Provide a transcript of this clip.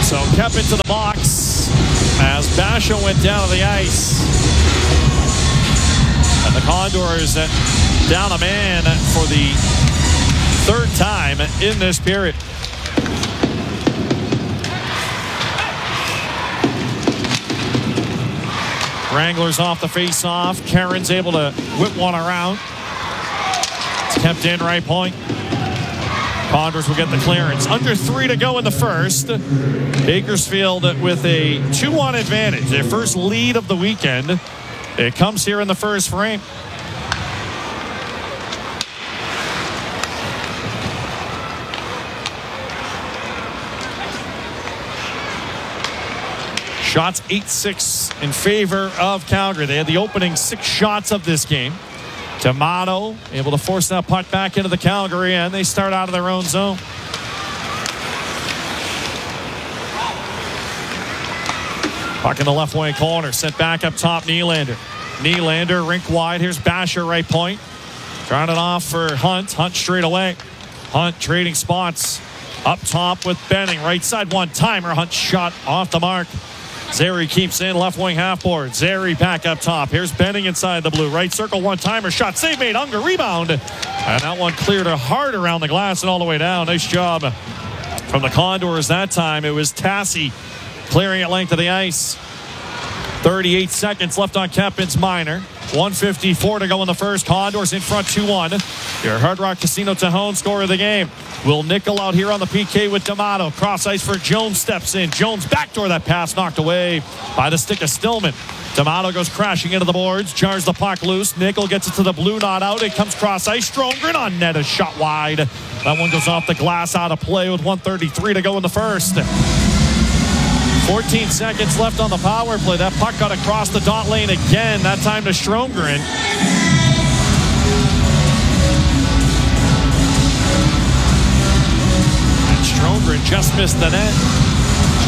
So kept into the box as Basho went down to the ice. And the Condors down a man for the third time in this period. Wranglers off the face-off. Karen's able to whip one around. It's kept in right point. Condors will get the clearance. Under 3 to go in the first. Bakersfield with a 2-1 advantage. Their first lead of the weekend. It comes here in the first frame. Shots 8-6 in favor of Calgary. They had the opening 6 shots of this game. D'Amato able to force that puck back into the Calgary, and they start out of their own zone. Puck in the left wing corner, sent back up top. Nylander. Nylander, rink wide. Here's Basher, right point. Trying it off for Hunt. Hunt straight away. Hunt trading spots up top with Benning. Right side one-timer. Hunt shot off the mark. Zary keeps in, left wing half board. Zary back up top. Here's Benning inside the blue. Right circle, one-timer. Shot, save made. Unger, rebound. And that one cleared hard around the glass and all the way down. Nice job from the Condors that time. It was Tassi clearing at length of the ice. 38 seconds left on Kempin's minor. 1:54 to go in the first. Condors in front 2-1. Your Hard Rock Casino Tejon score of the game. Will Nickel out here on the PK with D'Amato. Cross ice for Jones, steps in. Jones backdoor that pass, knocked away by the stick of Stillman. D'Amato goes crashing into the boards, jars the puck loose. Nickel gets it to the blue, not out. It comes cross ice. Stromgren on net, a shot wide. That one goes off the glass, out of play with 1:33 to go in the first. 14 seconds left on the power play. That puck got across the dot lane again, that time to Stromgren. And Stromgren just missed the net.